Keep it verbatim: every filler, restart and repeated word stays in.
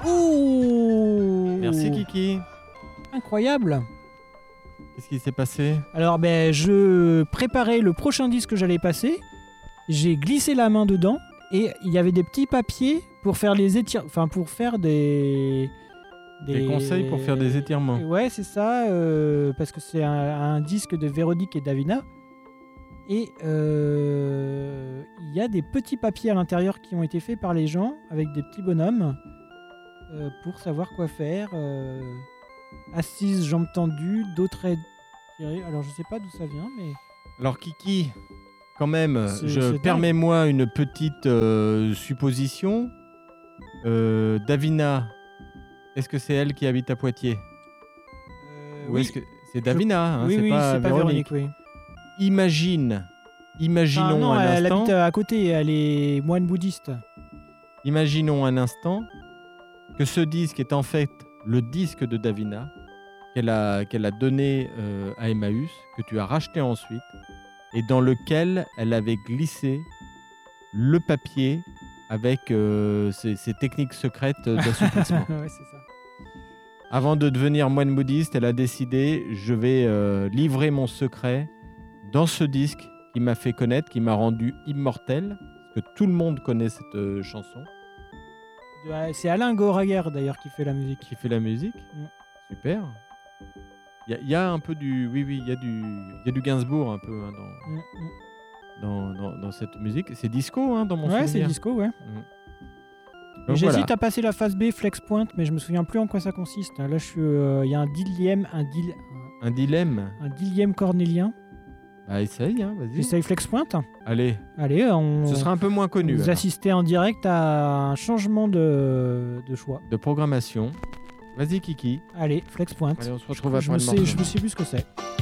Ouh! Merci Kiki. Incroyable. Qu'est-ce qui s'est passé? Alors, ben, je préparais le prochain disque que j'allais passer. J'ai glissé la main dedans et il y avait des petits papiers pour faire les étir... enfin pour faire des Des conseils pour faire des étirements. Ouais, c'est ça, euh, parce que c'est un, un disque de Véronique et Davina. Et euh, il y a des petits papiers à l'intérieur qui ont été faits par les gens avec des petits bonhommes euh, pour savoir quoi faire. Euh, assise, jambes tendues, dos très tirés. Alors je sais pas d'où ça vient, mais... Alors Kiki, quand même, C'est- je c'est permets-moi une petite euh, supposition. Euh, Davina, est-ce que c'est elle qui habite à Poitiers? Euh, Ou oui. est-ce que c'est Davina, hein, oui, c'est oui, pas c'est pas Véronique. Véronique, oui. Imagine, imaginons Enfin, non, un elle instant, habite à côté, elle est moine bouddhiste. imaginons un instant que ce disque est en fait le disque de Davina qu'elle a, qu'elle a donné euh, à Emmaüs, que tu as racheté ensuite, et dans lequel elle avait glissé le papier avec euh, ses, ses techniques secrètes d'assouplissement. Ouais, c'est ça. Avant de devenir moine bouddhiste, elle a décidé, je vais euh, livrer mon secret dans ce disque qui m'a fait connaître, qui m'a rendu immortel, parce que tout le monde connaît cette euh, chanson. De- C'est Alain Goraguer d'ailleurs qui fait la musique. Qui fait la musique. Mm. Super. Il y, a- il y a un peu du... Oui, oui, il y a du, il y a du Gainsbourg un peu hein, dans, Mm, mm. dans, dans, dans cette musique. C'est disco hein, dans mon Ouais, c'est souvenir. disco, ouais. Mm. Et Donc, J'hésite voilà. à passer la phase B flex point, mais je me souviens plus en quoi ça consiste. Là, je suis, euh, il y a un dixième, un dil, Un dilemme. un dixième cornélien. Bah essaye, hein, vas-y. J'essaye flex point. Allez, Allez, on. ce sera un peu moins connu. Vous alors. assistez en direct à un changement de, de choix. De programmation. Vas-y Kiki. Allez, flex point. Allez, on se Je, retrouve je après me le sais, morceau. je me sais plus ce que c'est.